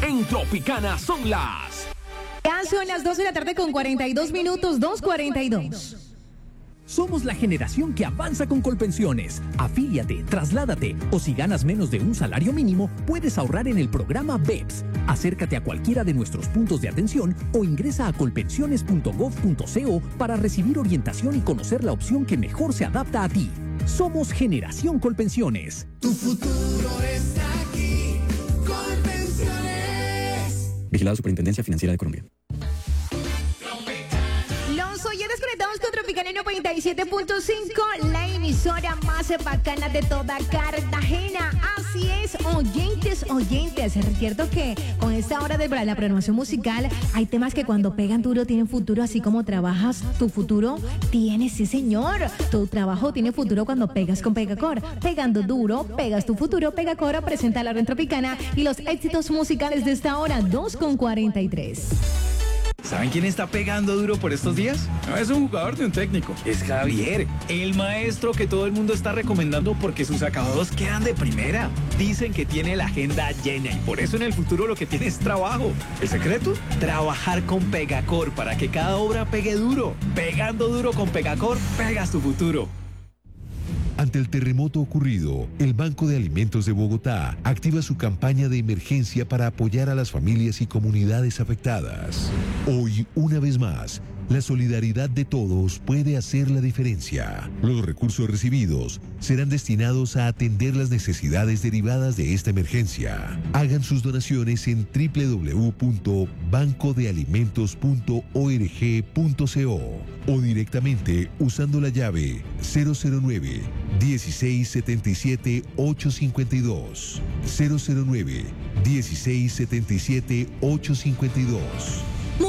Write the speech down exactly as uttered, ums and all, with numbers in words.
En Tropicana son las... Ya son las dos de la tarde con cuarenta y dos minutos, dos cuarenta y dos. Somos la generación que avanza con Colpensiones. Afíliate, trasládate o si ganas menos de un salario mínimo, puedes ahorrar en el programa B E P S. Acércate a cualquiera de nuestros puntos de atención o ingresa a colpensiones punto gov punto co para recibir orientación y conocer la opción que mejor se adapta a ti. Somos Generación Colpensiones. Tu futuro está aquí. Colpensiones. Vigilada Superintendencia Financiera de Colombia. Los oyentes conectados con Tropicana noventa y siete punto cinco, la emisora más bacana de toda Cartagena. Así es, oyentes, oyentes. Recuerdo que con esta hora de la programación musical hay temas que cuando pegan duro tienen futuro, así como trabajas, tu futuro tiene, sí señor. Tu trabajo tiene futuro cuando pegas con Pegacor. Pegando duro, pegas tu futuro. Pegacor presenta la red Tropicana y los éxitos musicales de esta hora, dos con cuarenta y tres. ¿Saben quién está pegando duro por estos días? No es un jugador de un técnico, es Javier, el maestro que todo el mundo está recomendando porque sus acabados quedan de primera. Dicen que tiene la agenda llena y por eso en el futuro lo que tiene es trabajo. ¿El secreto? Trabajar con Pegacor para que cada obra pegue duro. Pegando duro con Pegacor, pegas tu futuro. Ante el terremoto ocurrido, el Banco de Alimentos de Bogotá activa su campaña de emergencia para apoyar a las familias y comunidades afectadas. Hoy, una vez más, la solidaridad de todos puede hacer la diferencia. Los recursos recibidos serán destinados a atender las necesidades derivadas de esta emergencia. Hagan sus donaciones en doble u doble u doble u punto banco de alimentos punto org punto co o directamente usando la llave cero cero nueve, dieciséis setenta y siete, ochocientos cincuenta y dos. cero cero nueve, dieciséis setenta y siete, ochocientos cincuenta y dos.